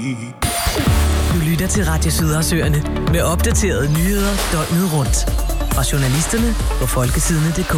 Du lytter til Radio Sydersøerne med opdaterede nyheder døgnet rundt. Fra journalisterne på folkesidene.dk.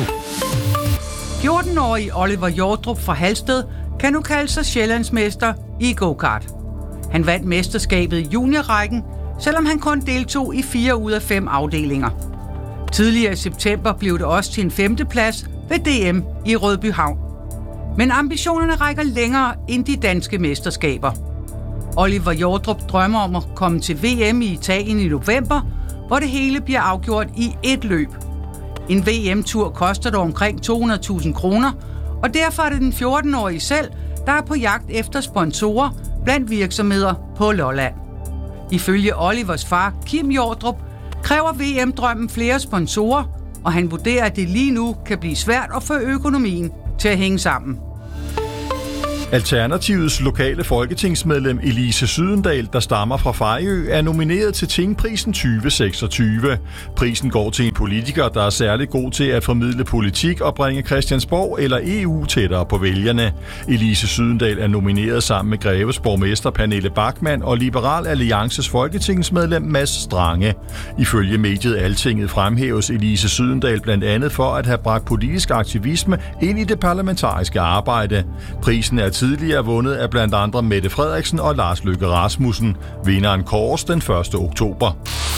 14-årige Oliver Hjortrup fra Halsted kan nu kalde sig sjællandsmester i go-kart. Han vandt mesterskabet i juniorrækken, selvom han kun deltog i 4 ud af 5 afdelinger. Tidligere i september blev det også til en 5. plads ved DM i Rødbyhavn. Men ambitionerne rækker længere end de danske mesterskaber. Oliver Hjortrup drømmer om at komme til VM i Italien i november, hvor det hele bliver afgjort i ét løb. En VM-tur koster dog omkring 200.000 kroner, og derfor er det den 14-årige selv, der er på jagt efter sponsorer blandt virksomheder på Lolland. Ifølge Olivers far, Kim Hjortrup, kræver VM-drømmen flere sponsorer, og han vurderer, at det lige nu kan blive svært at få økonomien til at hænge sammen. Alternativets lokale folketingsmedlem Elise Sydendal, der stammer fra Fejø, er nomineret til Tingprisen 2026. Prisen går til en politiker, der er særlig god til at formidle politik og bringe Christiansborg eller EU tættere på vælgerne. Elise Sydendal er nomineret sammen med Greves borgmester Pernille Bachmann og Liberal Alliances folketingsmedlem Mads Strange. Ifølge mediet Altinget fremhæves Elise Sydendal blandt andet for at have bragt politisk aktivisme ind i det parlamentariske arbejde. Prisen er tidligere vundet af blandt andre Mette Frederiksen og Lars Løkke Rasmussen. Vinderen kåres den 1. oktober.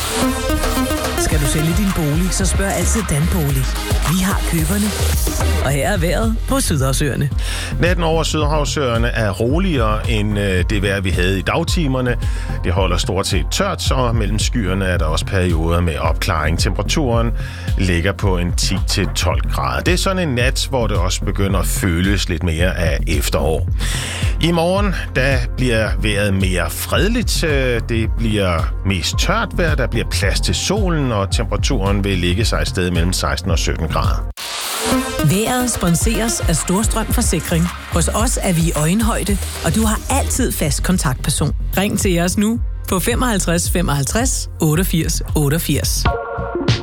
Skal du sælge din bolig, så spørg altid Danbolig. Vi har køberne. Og her er vejret på Sydersøerne. Natten over Sydhavsøerne er roligere end det vejr, vi havde i dagtimerne. Det holder stort set tørt, og mellem skyerne er der også perioder med opklaring. Temperaturen ligger på en 10-12 grader. Det er sådan en nat, hvor det også begynder at føles lidt mere af efterår. I morgen, der bliver vejret mere fredeligt. Det bliver mest tørt vejr, der bliver plads til solen, og temperaturen vil ligge sig et sted mellem 16 og 17 grader. Vejret sponseres af Storstrøm Forsikring. Hos os er vi i øjenhøjde, og du har altid fast kontaktperson. Ring til os nu på 55 55 88 88.